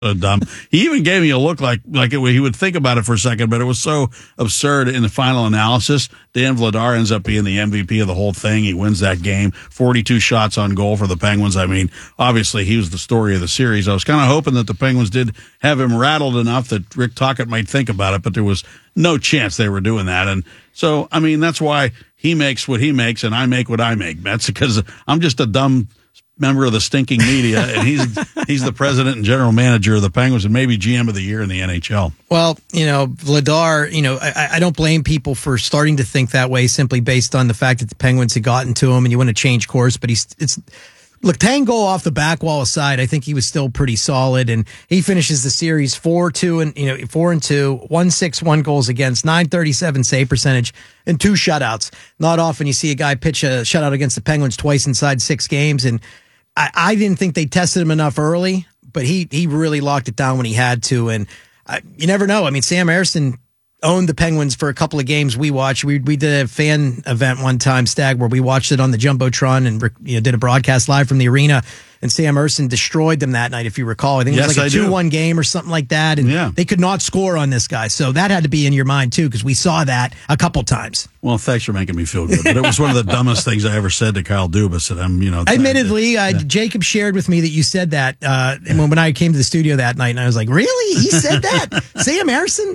Dumb. He even gave me a look like he would think about it for a second, but it was so absurd in the final analysis. Dan Vladar ends up being the MVP of the whole thing. He wins that game, 42 shots on goal for the Penguins. I mean, obviously he was the story of the series. I was kind of hoping that the Penguins did have him rattled enough that Rick Tocchet might think about it, but there was no chance they were doing that. And so, I mean, that's why he makes what he makes and I make what I make, Mets, because I'm just a dumb member of the stinking media, and he's the president and general manager of the Penguins and maybe GM of the year in the NHL. Well, Vladar, I don't blame people for starting to think that way simply based on the fact that the Penguins had gotten to him and you want to change course, but look, Tango off the back wall aside, I think he was still pretty solid, and he finishes the series 4-2 and 4-2, 161 goals against, .937 save percentage, and 2 shutouts. Not often you see a guy pitch a shutout against the Penguins twice inside 6 games, and I didn't think they tested him enough early, but he really locked it down when he had to, and you never know. I mean, Sam Ersson owned the Penguins for a couple of games we watched. We did a fan event one time, Stag, where we watched it on the Jumbotron and did a broadcast live from the arena. And Sam Ersson destroyed them that night, if you recall. I think it was like a 2-1 game or something like that. And they could not score on this guy. So that had to be in your mind, too, because we saw that a couple times. Well, thanks for making me feel good. But it was one of the dumbest things I ever said to Kyle Dubas. And admittedly, Jacob shared with me that you said that when I came to the studio that night. And I was like, really? He said that? Sam Ersson?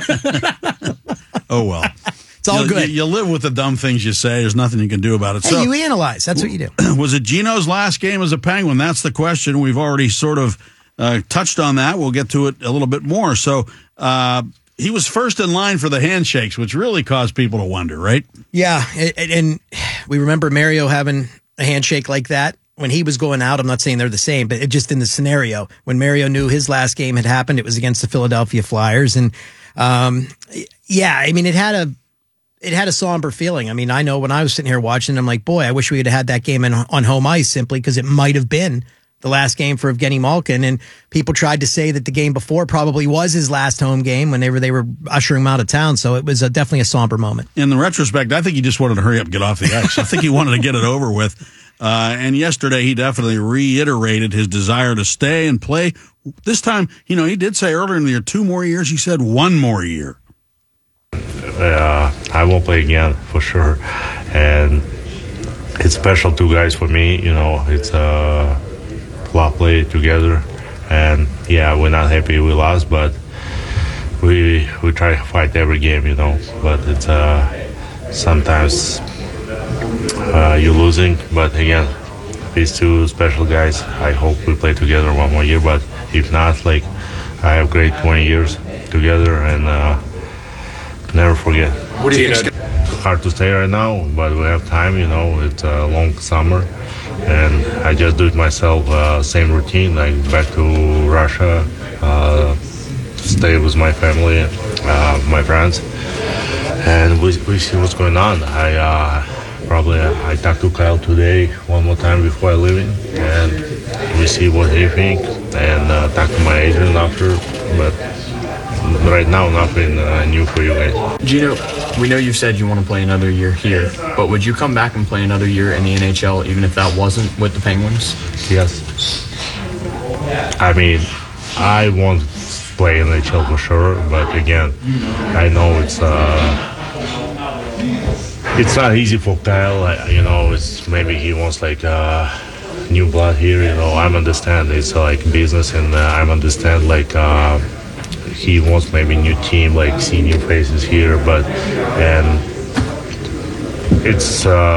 Oh, well. It's all good. You live with the dumb things you say. There's nothing you can do about it. Hey, you analyze. That's what you do. Was it Gino's last game as a Penguin? That's the question. We've already sort of touched on that. We'll get to it a little bit more. So he was first in line for the handshakes, which really caused people to wonder, right? Yeah, and we remember Mario having a handshake like that when he was going out. I'm not saying they're the same, but just in the scenario, when Mario knew his last game had happened, it was against the Philadelphia Flyers. And I mean, it had a somber feeling. I mean, I know when I was sitting here watching, I'm like, boy, I wish we had had that game on home ice simply because it might have been the last game for Evgeny Malkin. And people tried to say that the game before probably was his last home game when they were ushering him out of town. So it was definitely a somber moment. In the retrospect, I think he just wanted to hurry up and get off the ice. I think he wanted to get it over with. And yesterday, he definitely reiterated his desire to stay and play. This time, he did say earlier in the year, 2 more years. He said 1 more year. I won't play again for sure, and it's special 2 guys for me. It's a lot play together, and we're not happy we lost, but we try to fight every game, But it's sometimes you're losing, but again, these 2 special guys. I hope we play together 1 more year, but if not, I have great 20 years together, and. Never forget. What do you think? Hard to say right now, but we have time. It's a long summer, and I just do it myself. Same routine, like back to Russia, stay with my family, my friends, and we see what's going on. I talked to Kyle today 1 more time before I leave, and we see what he thinks, and talk to my agent after, but. Right now, nothing new for you guys. Gino, we know you've said you want to play another year here, but would you come back and play another year in the NHL even if that wasn't with the Penguins? Yes. I mean, I won't play in the NHL for sure, but again, I know it's not easy for Kyle. It's maybe he wants new blood here. I understand it's business, and I understand he wants maybe new team, see new faces here, and it's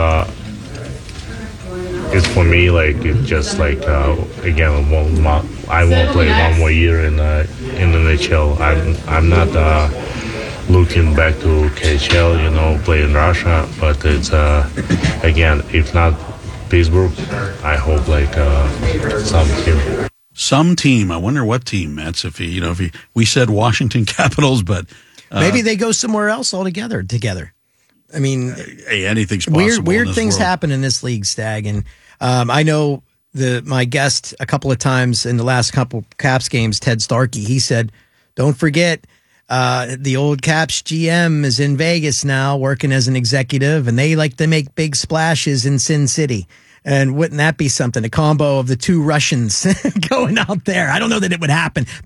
for me it's just again I won't play 1 more year in the NHL. I'm not looking back to KHL, play in Russia, but it's again, if not Pittsburgh, I hope some team. Some team. I wonder what team, Mets. We said Washington Capitals, but maybe they go somewhere else altogether. Together. I mean, hey, anything's possible. Weird things happen in this league, Stag, and I know my guest a couple of times in the last couple Caps games, Ted Starkey. He said, "Don't forget, the old Caps GM is in Vegas now, working as an executive, and they like to make big splashes in Sin City." And wouldn't that be something? A combo of the two Russians going out there. I don't know that it would happen.